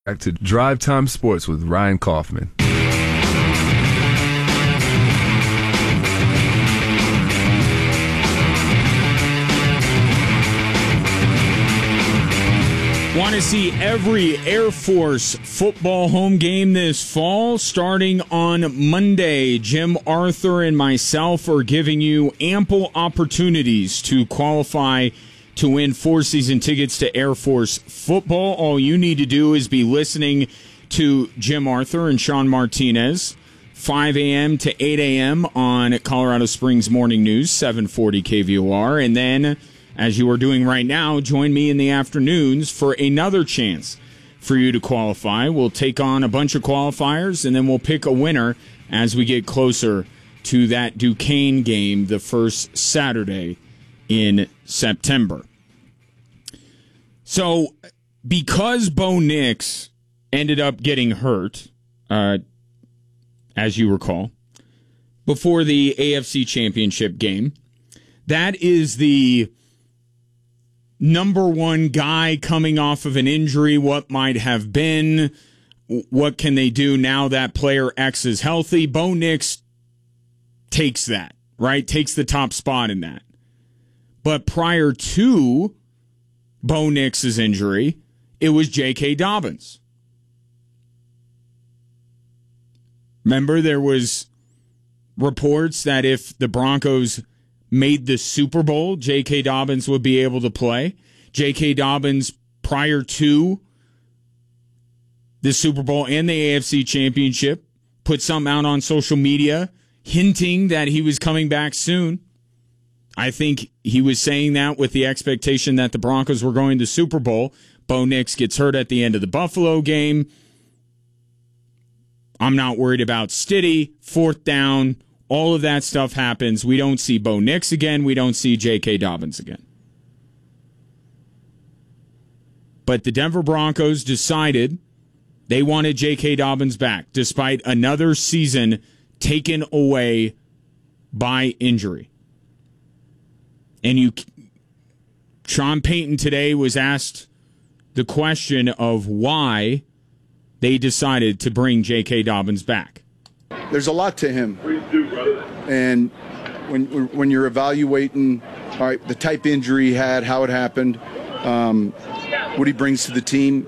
Back to Drive Time Sports with Ryan Kaufman. Want to see every Air Force football home game this fall? Starting on Monday, Jim Arthur and myself are giving you ample opportunities to qualify to win 4 season tickets to Air Force football. All you need to do is be listening to Jim Arthur and Sean Martinez, 5 a.m. to 8 a.m. on Colorado Springs Morning News, 740 KVOR. And then, as you are doing right now, join me in the afternoons for another chance for you to qualify. We'll take on a bunch of qualifiers, and then we'll pick a winner as we get closer to that Duquesne game the first Saturday in September. So, because Bo Nix ended up getting hurt, as you recall, before the AFC Championship game, that is the number one guy coming off of an injury. What might have been? What can they do now that player X is healthy? Bo Nix takes that, right? Takes the top spot in that. But prior to Bo Nix's injury, it was J.K. Dobbins. Remember, there was reports that if the Broncos made the Super Bowl, J.K. Dobbins would be able to play. J.K. Dobbins, prior to the Super Bowl and the AFC Championship, put something out on social media hinting that he was coming back soon. I think he was saying that with the expectation that the Broncos were going to the Super Bowl. Bo Nix gets hurt at the end of the Buffalo game. I'm not worried about Stiddy, 4th down. All of that stuff happens. We don't see Bo Nix again. We don't see J.K. Dobbins again. But the Denver Broncos decided they wanted J.K. Dobbins back, despite another season taken away by injury. And Sean Payton today was asked the question of why they decided to bring J.K. Dobbins back. There's a lot to him. And when you're evaluating, all right, the type injury he had, how it happened, what he brings to the team,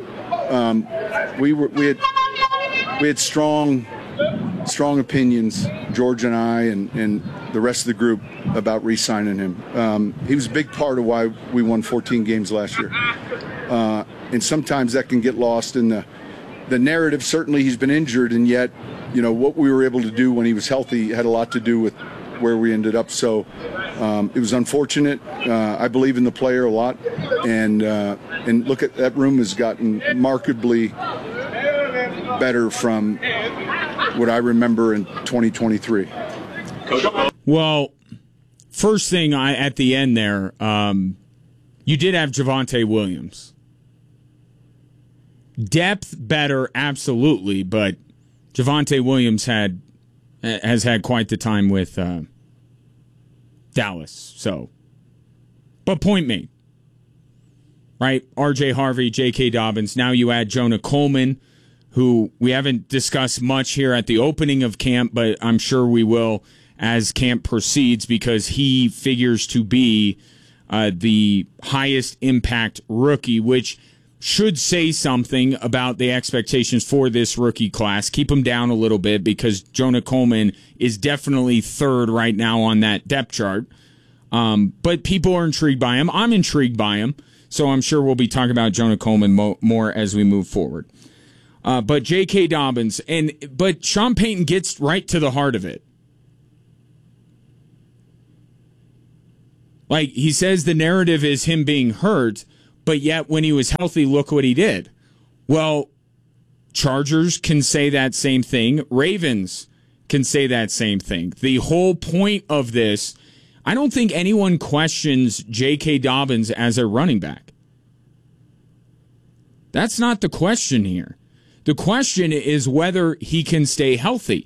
we had strong opinions, George and I and the rest of the group, about re-signing him. He was a big part of why we won 14 games last year. And sometimes that can get lost in the narrative. Certainly he's been injured, and yet, you know, what we were able to do when he was healthy had a lot to do with where we ended up. So it was unfortunate. I believe in the player a lot, and look at that room has gotten markedly better from what I remember in 2023. Well, first thing at the end there, you did have Javonte Williams. Depth better, absolutely, but Javonte Williams has had quite the time with Dallas. So, but point made, right? R.J. Harvey, J.K. Dobbins. Now you add Jonah Coleman, who we haven't discussed much here at the opening of camp, but I'm sure we will as camp proceeds, because he figures to be the highest impact rookie, which should say something about the expectations for this rookie class. Keep them down a little bit, because Jonah Coleman is definitely third right now on that depth chart. But people are intrigued by him. I'm intrigued by him. So I'm sure we'll be talking about Jonah Coleman more as we move forward. But J.K. Dobbins, but Sean Payton gets right to the heart of it. Like, he says the narrative is him being hurt, but yet when he was healthy, look what he did. Well, Chargers can say that same thing. Ravens can say that same thing. The whole point of this, I don't think anyone questions J.K. Dobbins as a running back. That's not the question here. The question is whether he can stay healthy.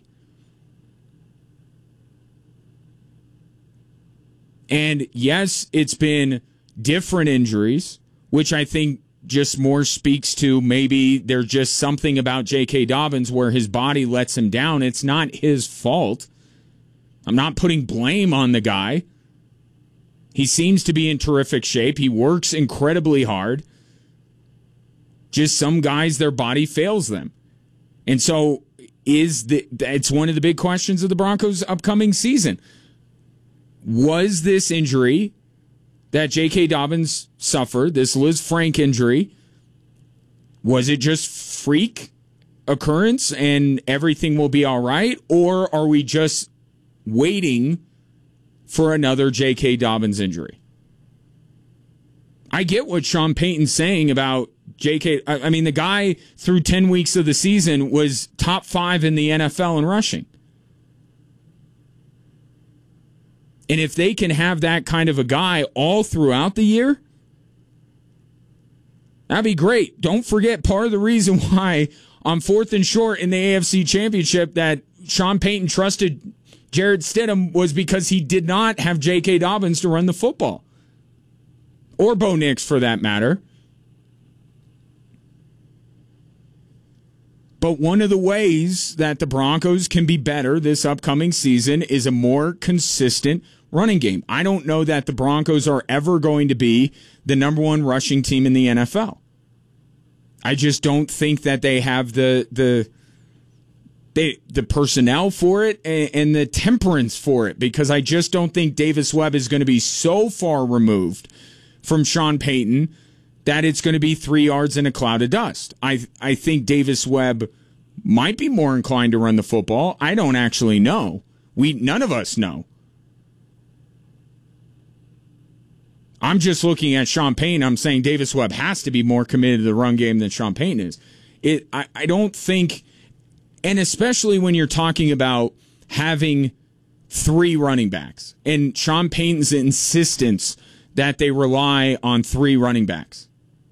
And yes, it's been different injuries, which I think just more speaks to maybe there's just something about J.K. Dobbins where his body lets him down. It's not his fault. I'm not putting blame on the guy. He seems to be in terrific shape. He works incredibly hard. Just some guys, their body fails them. And so it's one of the big questions of the Broncos' upcoming season. Was this injury that J.K. Dobbins suffered, this Liz Frank injury, was it just freak occurrence and everything will be all right? Or are we just waiting for another J.K. Dobbins injury? I get what Sean Payton's saying about J.K. I mean, the guy through 10 weeks of the season was top 5 in the NFL in rushing. And if they can have that kind of a guy all throughout the year, that'd be great. Don't forget, part of the reason why on 4th and short in the AFC Championship that Sean Payton trusted Jarrett Stidham was because he did not have J.K. Dobbins to run the football. Or Bo Nix, for that matter. But one of the ways that the Broncos can be better this upcoming season is a more consistent running game. I don't know that the Broncos are ever going to be the number 1 rushing team in the NFL. I just don't think that they have the personnel for it and the temperance for it, because I just don't think Davis Webb is going to be so far removed from Sean Payton that it's going to be 3 yards in a cloud of dust. I think Davis Webb might be more inclined to run the football. I don't actually know. None of us know. I'm just looking at Sean Payton. I'm saying Davis Webb has to be more committed to the run game than Sean Payton is. I don't think, and especially when you're talking about having 3 running backs and Sean Payton's insistence that they rely on 3 running backs.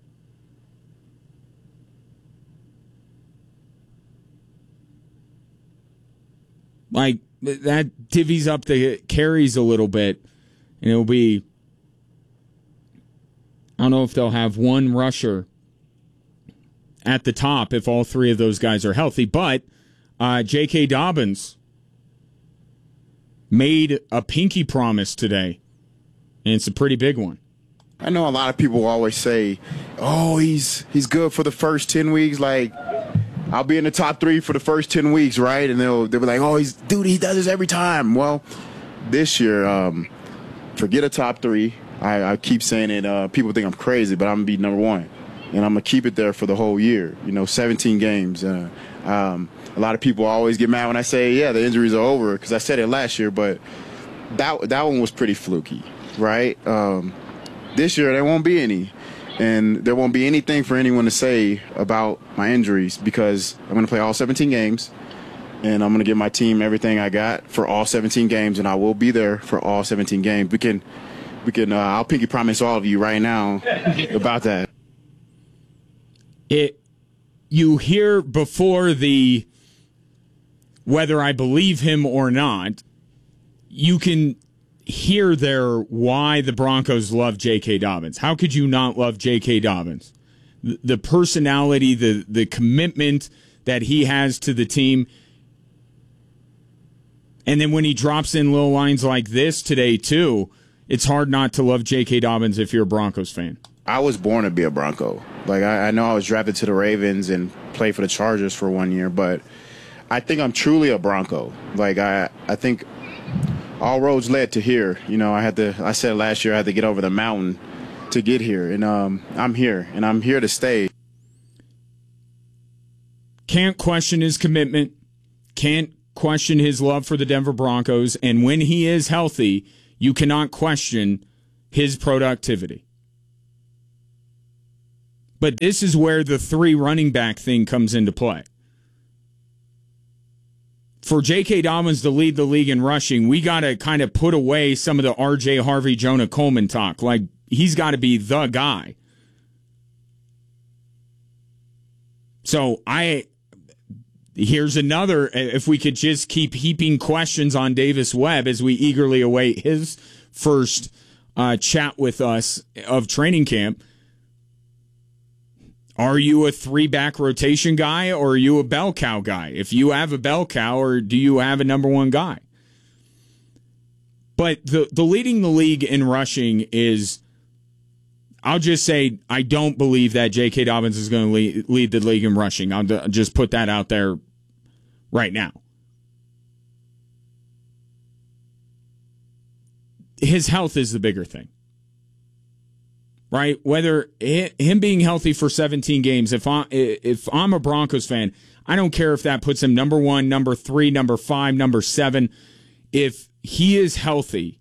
Like, that divvies up the carries a little bit, and it'll be, I don't know if they'll have 1 rusher at the top if all 3 of those guys are healthy, but J.K. Dobbins made a pinky promise today, and it's a pretty big one. I know a lot of people always say, oh, he's good for the first 10 weeks, like, I'll be in the top 3 for the first 10 weeks, right? And they'll be like, oh, he does this every time. Well, this year, forget a top 3. I keep saying it. People think I'm crazy, but I'm going to be number 1. And I'm going to keep it there for the whole year, 17 games. A lot of people always get mad when I say, yeah, the injuries are over, because I said it last year, but that one was pretty fluky, right? This year, there won't be any. And there won't be anything for anyone to say about my injuries, because I'm going to play all 17 games, and I'm going to give my team everything I got for all 17 games, and I will be there for all 17 games. We can. I'll pinky promise all of you right now about that. You hear before the whether I believe him or not, you can hear there why the Broncos love J.K. Dobbins. How could you not love J.K. Dobbins? The personality, the commitment that he has to the team. And then when he drops in little lines like this today, too, it's hard not to love J.K. Dobbins if you're a Broncos fan. I was born to be a Bronco. Like, I know I was drafted to the Ravens and played for the Chargers for 1 year, but I think I'm truly a Bronco. Like, I think all roads led to here. I said last year I had to get over the mountain to get here, and I'm here, and I'm here to stay. Can't question his commitment. Can't question his love for the Denver Broncos. And when he is healthy, you cannot question his productivity. But this is where the 3 running back thing comes into play. For J.K. Dobbins to lead the league in rushing, we got to kind of put away some of the R.J. Harvey, Jonah Coleman talk. Like, he's got to be the guy. So here's another, if we could just keep heaping questions on Davis Webb as we eagerly await his first chat with us of training camp. Are you a 3-back rotation guy or are you a bell cow guy? If you have a bell cow, or do you have a number one guy? But the leading the league in rushing is, I'll just say, I don't believe that J.K. Dobbins is going to lead the league in rushing. I'll just put that out there right now. His health is the bigger thing. Right? Whether him being healthy for 17 games, if I'm a Broncos fan, I don't care if that puts him number 1, number 3, number 5, number 7. If he is healthy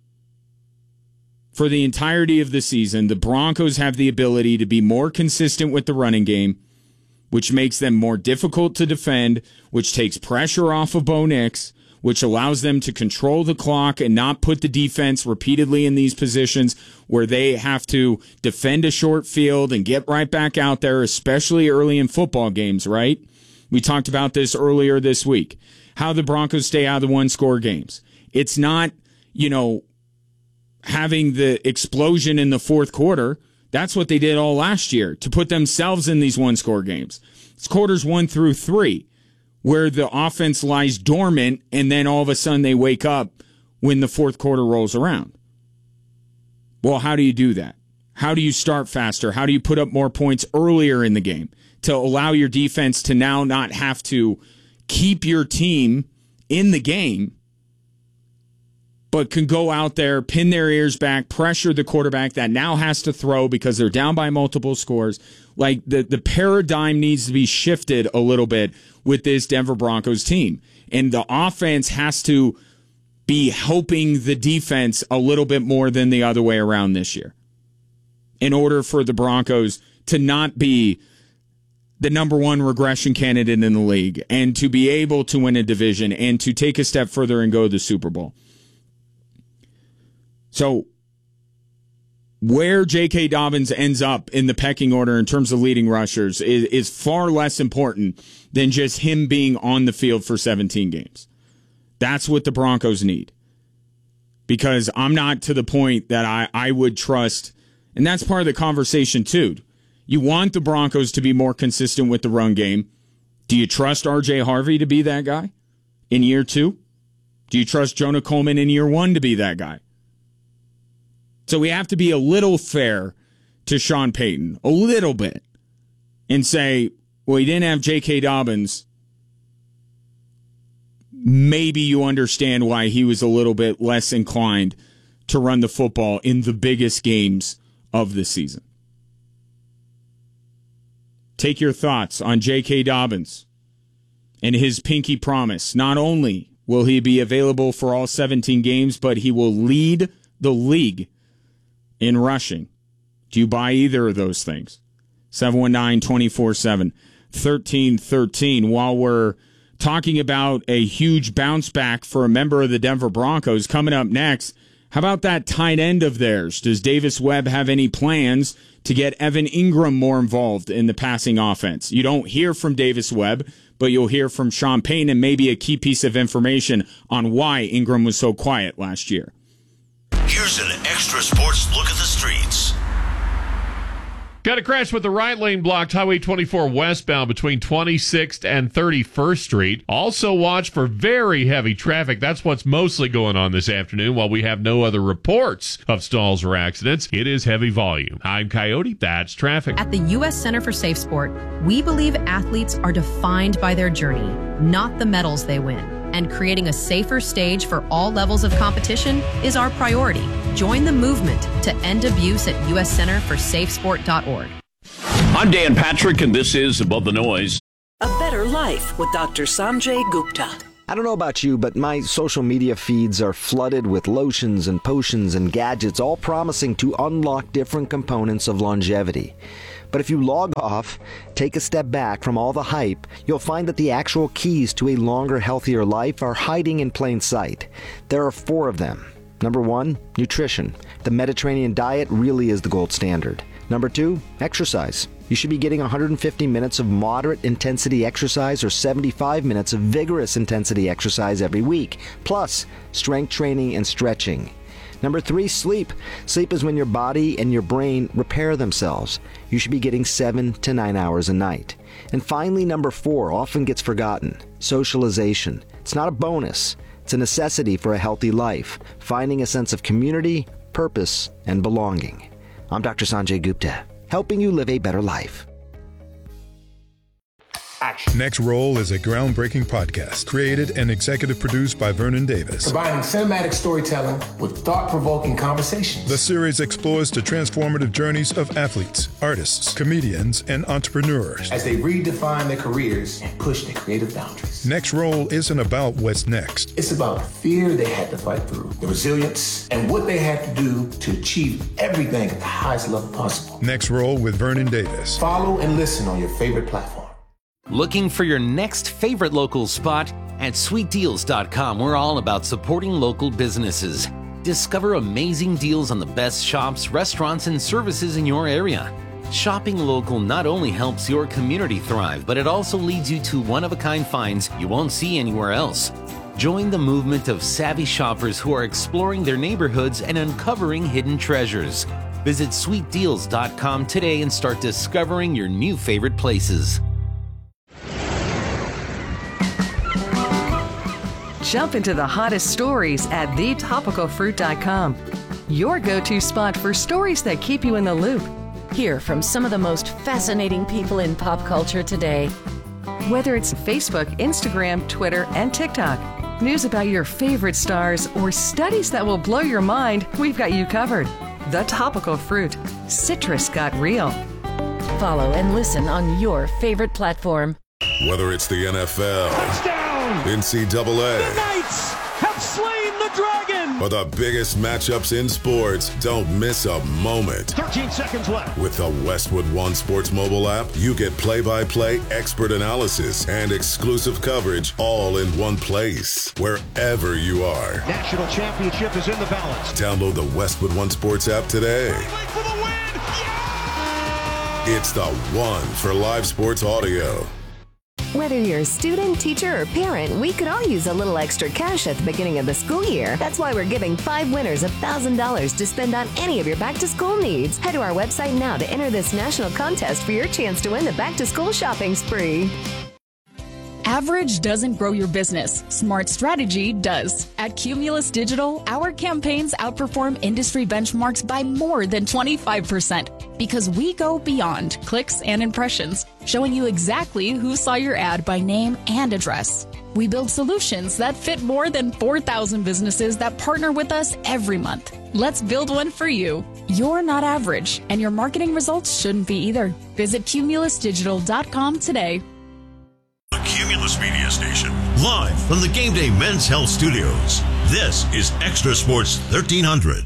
for the entirety of the season, the Broncos have the ability to be more consistent with the running game, which makes them more difficult to defend, which takes pressure off of Bo Nix, which allows them to control the clock and not put the defense repeatedly in these positions where they have to defend a short field and get right back out there, especially early in football games, right? We talked about this earlier this week, how the Broncos stay out of the one-score games. It's not, having the explosion in the fourth quarter. That's what they did all last year to put themselves in these one-score games. It's quarters 1 through 3. Where the offense lies dormant, and then all of a sudden they wake up when the fourth quarter rolls around. Well, how do you do that? How do you start faster? How do you put up more points earlier in the game to allow your defense to now not have to keep your team in the game, but can go out there, pin their ears back, pressure the quarterback that now has to throw because they're down by multiple scores? Like, the paradigm needs to be shifted a little bit with this Denver Broncos team. And the offense has to be helping the defense a little bit more than the other way around this year in order for the Broncos to not be the number 1 regression candidate in the league and to be able to win a division and to take a step further and go to the Super Bowl. So where J.K. Dobbins ends up in the pecking order in terms of leading rushers is far less important than just him being on the field for 17 games. That's what the Broncos need. Because I'm not to the point that I would trust, and that's part of the conversation too. You want the Broncos to be more consistent with the run game. Do you trust R.J. Harvey to be that guy in year 2? Do you trust Jonah Coleman in year 1 to be that guy? So we have to be a little fair to Sean Payton, a little bit, and say, well, he didn't have J.K. Dobbins. Maybe you understand why he was a little bit less inclined to run the football in the biggest games of the season. Take your thoughts on J.K. Dobbins and his pinky promise. Not only will he be available for all 17 games, but he will lead the league in rushing. Do you buy either of those things? 719-24-7, 1313. While we're talking about a huge bounce back for a member of the Denver Broncos, coming up next, how about that tight end of theirs? Does Davis Webb have any plans to get Evan Ingram more involved in the passing offense? You don't hear from Davis Webb, but you'll hear from Sean Payton and maybe a key piece of information on why Ingram was so quiet last year. Here's an extra sports look at the streets. Got a crash with the right lane blocked, Highway 24 westbound between 26th and 31st Street. Also watch for very heavy traffic. That's what's mostly going on this afternoon. While we have no other reports of stalls or accidents, it is heavy volume. I'm Coyote. That's traffic. At the U.S. Center for Safe Sport, we believe athletes are defined by their journey, not the medals they win. And creating a safer stage for all levels of competition is our priority. Join the movement to end abuse at uscenterforsafesport.org. I'm Dan Patrick, and this is Above the Noise. A Better Life with Dr. Sanjay Gupta. I don't know about you, but my social media feeds are flooded with lotions and potions and gadgets, all promising to unlock different components of longevity. But if you log off, take a step back from all the hype, you'll find that the actual keys to a longer, healthier life are hiding in plain sight. There are 4 of them. Number 1, nutrition. The Mediterranean diet really is the gold standard. Number 2, exercise. You should be getting 150 minutes of moderate intensity exercise or 75 minutes of vigorous intensity exercise every week, plus strength training and stretching. Number 3, sleep. Sleep is when your body and your brain repair themselves. You should be getting 7 to 9 hours a night. And finally, number 4 often gets forgotten. Socialization. It's not a bonus. It's a necessity for a healthy life. Finding a sense of community, purpose, and belonging. I'm Dr. Sanjay Gupta, helping you live a better life. Next Roll is a groundbreaking podcast created and executive produced by Vernon Davis. Combining cinematic storytelling with thought-provoking conversations. The series explores the transformative journeys of athletes, artists, comedians, and entrepreneurs as they redefine their careers and push their creative boundaries. Next Roll isn't about what's next. It's about the fear they had to fight through, the resilience, and what they had to do to achieve everything at the highest level possible. Next Roll with Vernon Davis. Follow and listen on your favorite platform. Looking for your next favorite local spot? At sweetdeals.com, we're all about supporting local businesses. Discover amazing deals on the best shops, restaurants, and services in your area. Shopping local not only helps your community thrive, but it also leads you to one-of-a-kind finds you won't see anywhere else. Join the movement of savvy shoppers who are exploring their neighborhoods and uncovering hidden treasures. Visit sweetdeals.com today and start discovering your new favorite places. Jump into the hottest stories at thetopicalfruit.com. Your go-to spot for stories that keep you in the loop. Hear from some of the most fascinating people in pop culture today. Whether it's Facebook, Instagram, Twitter, and TikTok, news about your favorite stars, or studies that will blow your mind, we've got you covered. The Topical Fruit. Citrus got real. Follow and listen on your favorite platform. Whether it's the NFL, touchdown, NCAA, the Knights have slain the dragon, or the biggest matchups in sports, don't miss a moment. 13 seconds left. With the Westwood One Sports mobile app, you get play-by-play expert analysis and exclusive coverage all in one place, wherever you are. National championship is in the balance. Download the Westwood One Sports app today. For the win. Yeah! It's the one for live sports audio. Whether you're a student, teacher, or parent, we could all use a little extra cash at the beginning of the school year. That's why we're giving 5 winners $1,000 to spend on any of your back-to-school needs. Head to our website now to enter this national contest for your chance to win the back-to-school shopping spree. Average doesn't grow your business. Smart strategy does. At Cumulus Digital, our campaigns outperform industry benchmarks by more than 25% because we go beyond clicks and impressions, showing you exactly who saw your ad by name and address. We build solutions that fit more than 4,000 businesses that partner with us every month. Let's build one for you. You're not average, and your marketing results shouldn't be either. Visit cumulusdigital.com today. The Cumulus Media Station, live from the Game Day Men's Health Studios. This is Extra Sports 1300.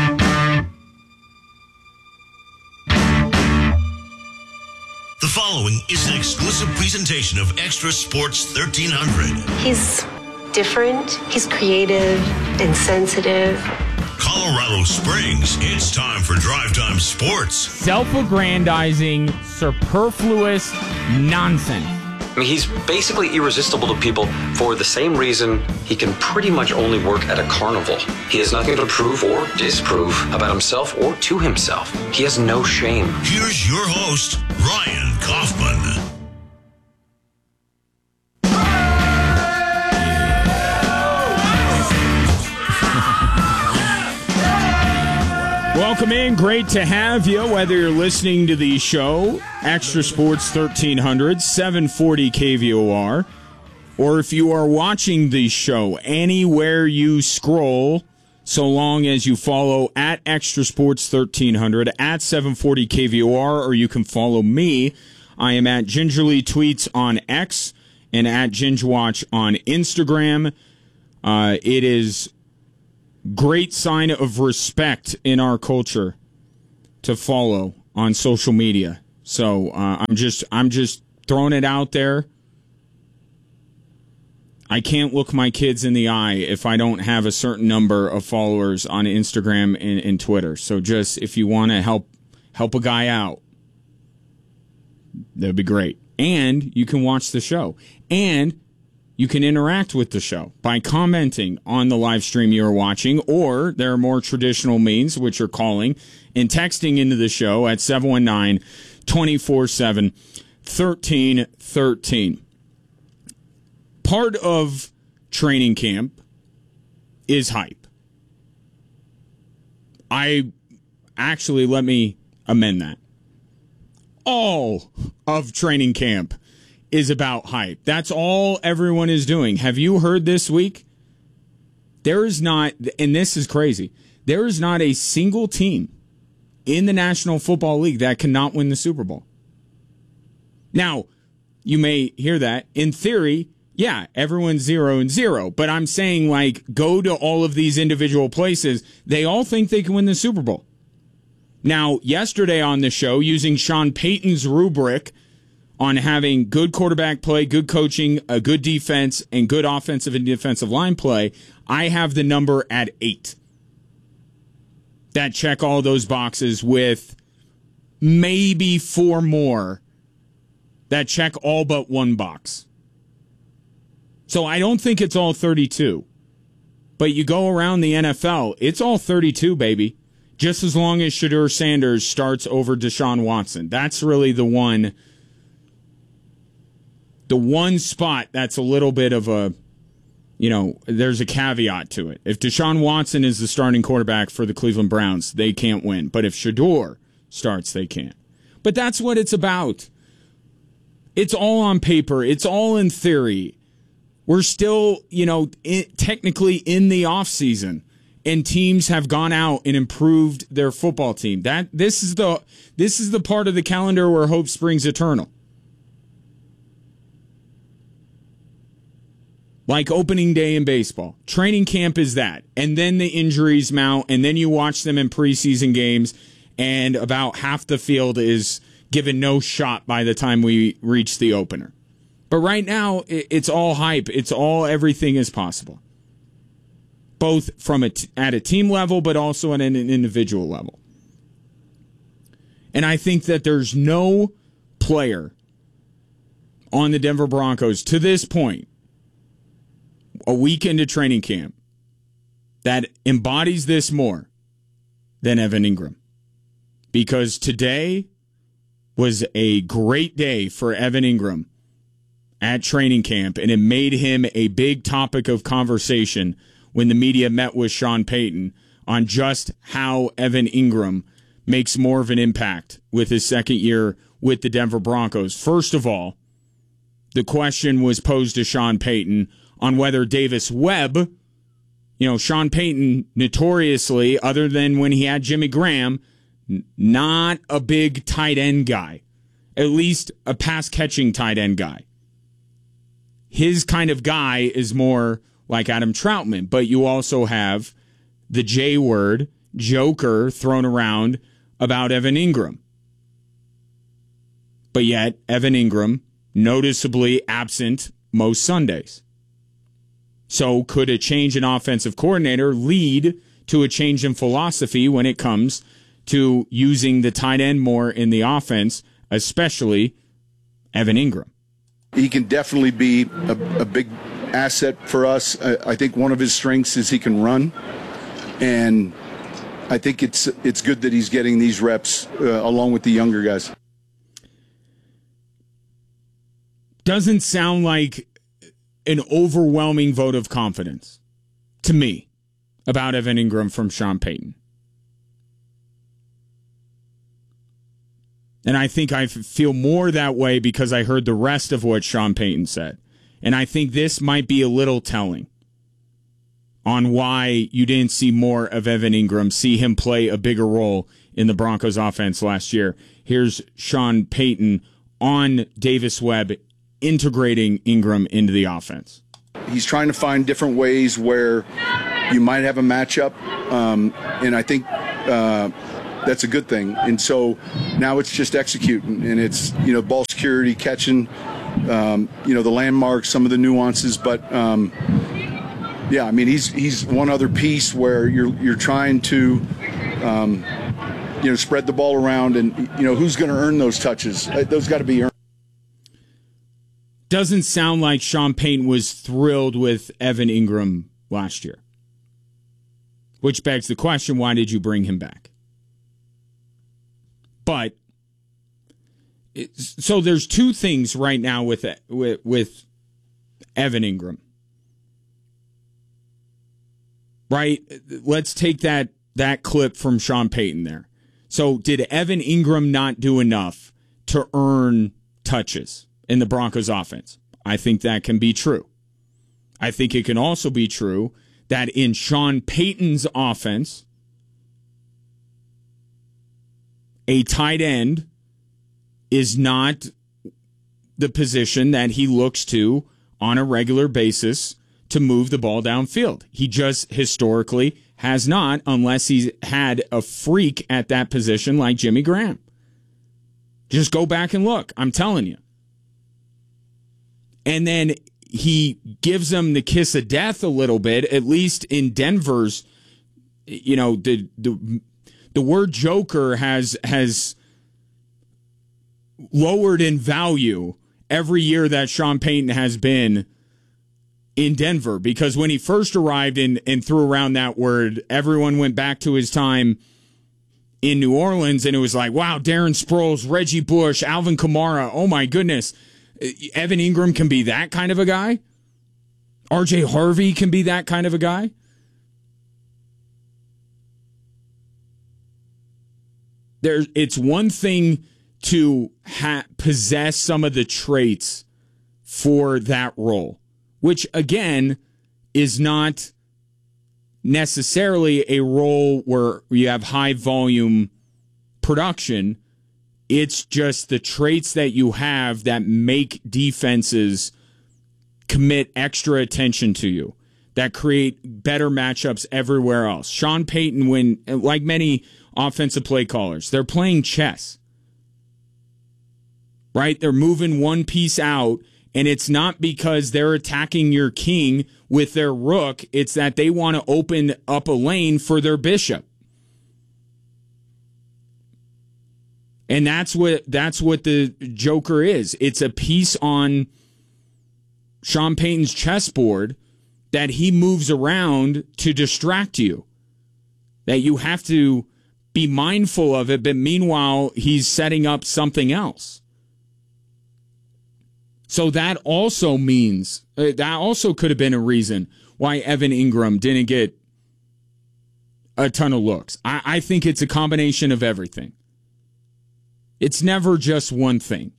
The following is an exclusive presentation of Extra Sports 1300. He's different, he's creative and sensitive. Colorado Springs, it's time for Drive Time Sports. Self-aggrandizing, superfluous nonsense. I mean, he's basically irresistible to people for the same reason he can pretty much only work at a carnival. He has nothing to prove or disprove about himself or to himself. He has no shame. Here's your host, Ryan Kaufman. Welcome in. Great to have you, whether you're listening to the show, Extra Sports 1300, 740 KVOR, or if you are watching the show anywhere you scroll, so long as you follow at Extra Sports 1300, at 740 KVOR, or you can follow me. I am at Gingerly Tweets on X and at Gingerwatch on Instagram. It is great sign of respect in our culture to follow on social media. So I'm just throwing it out there. I can't look my kids in the eye if I don't have a certain number of followers on Instagram and Twitter. So just if you want to help a guy out, that'd be great. And you can watch the show. And You can interact with the show by commenting on the live stream you're watching, or there are more traditional means, which are calling and texting into the show at 719-247-1313. Part of training camp is hype. Let me amend that. All of training camp is about hype. That's all everyone is doing. Have you heard this week? There is not, and this is crazy, there is not a single team in the National Football League that cannot win the Super Bowl. Now, you may hear that. In theory, yeah, everyone's 0-0. But I'm saying, go to all of these individual places. They all think they can win the Super Bowl. Now, yesterday on the show, using Sean Payton's rubric on having good quarterback play, good coaching, a good defense, and good offensive and defensive line play, I have the number at 8. That check all those boxes, with maybe 4 more that check all but one box. So I don't think it's all 32. But you go around the NFL, it's all 32, baby. Just as long as Shedeur Sanders starts over Deshaun Watson. That's really the one spot that's a little bit of a, there's a caveat to it. If Deshaun Watson is the starting quarterback for the Cleveland Browns, they can't win. But if Shedeur starts, they can. But that's what it's about. It's all on paper. It's all in theory. We're still, technically in the offseason, and teams have gone out and improved their football team. This is the part of the calendar where hope springs eternal. Like opening day in baseball. Training camp is that. And then the injuries mount, and then you watch them in preseason games, and about half the field is given no shot by the time we reach the opener. But right now, it's all hype. It's all everything is possible. Both at a team level, but also at an individual level. And I think that there's no player on the Denver Broncos to this point, a week into training camp, that embodies this more than Evan Ingram. Because today was a great day for Evan Ingram at training camp, and it made him a big topic of conversation when the media met with Sean Payton on just how Evan Ingram makes more of an impact with his second year with the Denver Broncos. First of all, the question was posed to Sean Payton on whether Davis Webb, Sean Payton notoriously, other than when he had Jimmy Graham, not a big tight end guy, at least a pass-catching tight end guy. His kind of guy is more like Adam Troutman, but you also have the J word, joker, thrown around about Evan Ingram. But yet, Evan Ingram noticeably absent most Sundays. So could a change in offensive coordinator lead to a change in philosophy when it comes to using the tight end more in the offense, especially Evan Ingram? He can definitely be a big asset for us. I think one of his strengths is he can run, and I think it's good that he's getting these reps along with the younger guys. Doesn't sound like an overwhelming vote of confidence to me about Evan Ingram from Sean Payton. And I think I feel more that way because I heard the rest of what Sean Payton said. And I think this might be a little telling on why you didn't see more of Evan Ingram, see him play a bigger role in the Broncos offense last year. Here's Sean Payton on Davis Webb integrating Ingram into the offense. He's trying to find different ways where you might have a matchup, and I think that's a good thing. And so now it's just executing, and it's ball security, catching, the landmarks, some of the nuances. But he's one other piece where you're trying to spread the ball around, and who's going to earn those touches? Those got to be earned. doesn't sound like Sean Payton was thrilled with Evan Ingram last year. Which begs the question, why did you bring him back? But, so there's two things right now with Evan Ingram. Right? Let's take that clip from Sean Payton there. So did Evan Ingram not do enough to earn touches in the Broncos offense? I think that can be true. I think it can also be true that in Sean Payton's offense, a tight end is not the position that he looks to on a regular basis to move the ball downfield. He just historically has not, unless he's had a freak at that position like Jimmy Graham. Just go back and look. I'm telling you. And then he gives them the kiss of death a little bit, at least in Denver's, the word joker has lowered in value every year that Sean Payton has been in Denver, because when he first arrived and threw around that word, everyone went back to his time in New Orleans, and it was like, wow, Darren Sproles, Reggie Bush, Alvin Kamara, oh my goodness. Evan Ingram can be that kind of a guy. RJ Harvey can be that kind of a guy. It's one thing to possess some of the traits for that role, which, again, is not necessarily a role where you have high volume production. It's just the traits that you have that make defenses commit extra attention to you, that create better matchups everywhere else. Sean Payton, when, like many offensive play callers, they're playing chess, right? They're moving one piece out, and it's not because they're attacking your king with their rook. It's that they want to open up a lane for their bishop. And that's what the Joker is. It's a piece on Sean Payton's chessboard that he moves around to distract you. That you have to be mindful of it, but meanwhile, he's setting up something else. So that also means, that also could have been a reason why Evan Ingram didn't get a ton of looks. I think it's a combination of everything. It's never just one thing.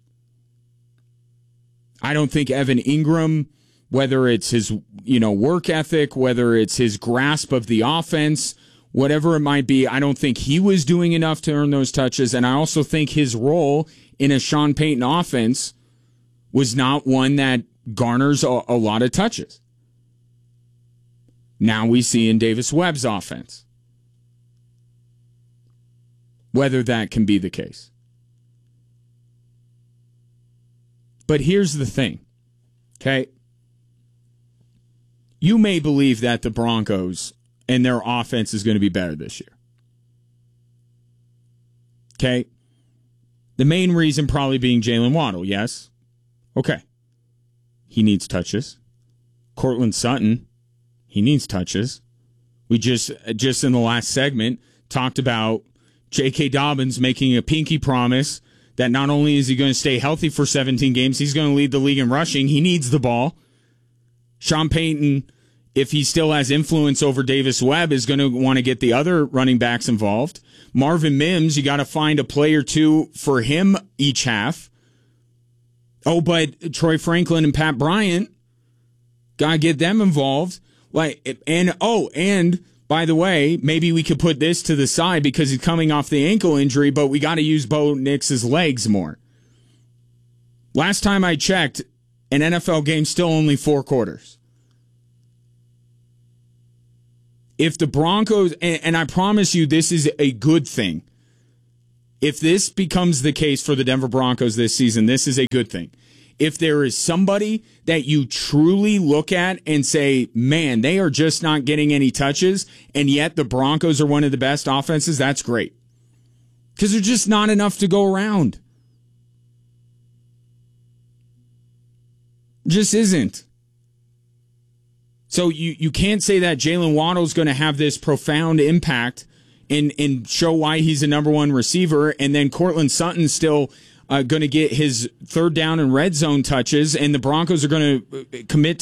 I don't think Evan Ingram, whether it's his work ethic, whether it's his grasp of the offense, whatever it might be, I don't think he was doing enough to earn those touches. And I also think his role in a Sean Payton offense was not one that garners a lot of touches. Now we see in Davis Webb's offense whether that can be the case. But here's the thing, okay? You may believe that the Broncos and their offense is going to be better this year. Okay? The main reason probably being Jalen Waddle, yes? Okay. He needs touches. Cortland Sutton, he needs touches. We just in the last segment talked about J.K. Dobbins making a pinky promise that not only is he going to stay healthy for 17 games, he's going to lead the league in rushing. He needs the ball. Sean Payton, if he still has influence over Davis Webb, is going to want to get the other running backs involved. Marvin Mims, you got to find a play or two for him each half. Oh, but Troy Franklin and Pat Bryant, got to get them involved. And by the way, maybe we could put this to the side because he's coming off the ankle injury, but we got to use Bo Nix's legs more. Last time I checked, an NFL game's still only 4 quarters. If the Broncos, and I promise you this is a good thing, if this becomes the case for the Denver Broncos this season, this is a good thing. If there is somebody that you truly look at and say, man, they are just not getting any touches, and yet the Broncos are one of the best offenses, that's great. Because there's just not enough to go around. Just isn't. So you can't say that Jalen Waddle's going to have this profound impact and show why he's a number one receiver, and then Cortland Sutton's still going to get his third down and red zone touches, and the Broncos are going to commit